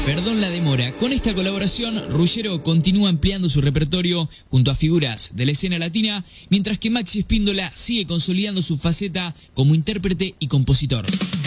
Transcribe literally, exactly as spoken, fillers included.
Perdón la demora. Con esta colaboración, Ruggiero continúa ampliando su repertorio junto a figuras de la escena latina, mientras que Maxi Espíndola sigue consolidando su faceta como intérprete y compositor.